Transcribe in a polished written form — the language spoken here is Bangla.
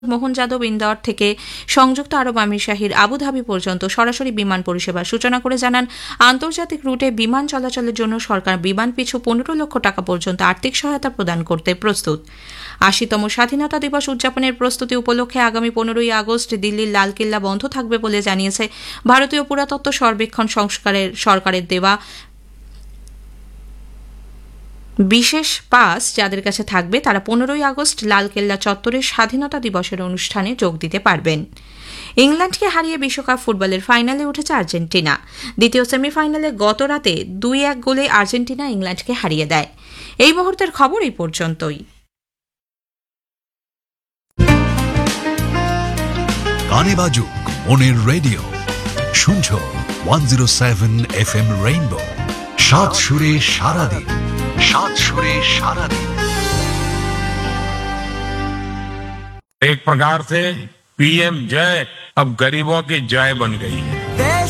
মোহন যাদব ইন্দোর থেকে সংযুক্ত আরব আমিরশাহীর আবুধাবি পর্যন্ত সরাসরি বিমান পরিষেবার সূচনা করে জানান, আন্তর্জাতিক রুটে বিমান চলাচলের জন্য সরকার বিমান পিছু 15 লক্ষ টাকা পর্যন্ত আর্থিক সহায়তা প্রদান করতে প্রস্তুত। ৮০তম স্বাধীনতা দিবস উদযাপনের প্রস্তুতি উপলক্ষে আগামী 15ই আগস্ট দিল্লির লালকেল্লা বন্ধ থাকবে বলে জানিয়েছে ভারতীয় পুরাতত্ত্ব সর্বেক্ষণ সরকারের দেওয়া বিশেষ পাস। যাদের কাছে থাকবে তারা 15ই আগস্ট লালকেল্লা চত্বরের স্বাধীনতা দিবসের অনুষ্ঠানে যোগ দিতে পারবেন। ইংল্যান্ডকে হারিয়ে বিশ্বকাপ ফুটবলের ফাইনালে উঠেছে আর্জেন্টিনা। দ্বিতীয় সেমিফাইনালে গত রাতে 2-1 গোলে আর্জেন্টিনা ইংল্যান্ডকে হারিয়ে দেয়। এই মুহূর্তের খবর এই পর্যন্তই। গানে বাজুক মনের রেডিও, শুনছো 107 FM রেইনবো। সাত সুরে সারাদিন, सात सुरे सारा दिन। एक प्रकार से पीएम जय अब गरीबों की जय बन गई है।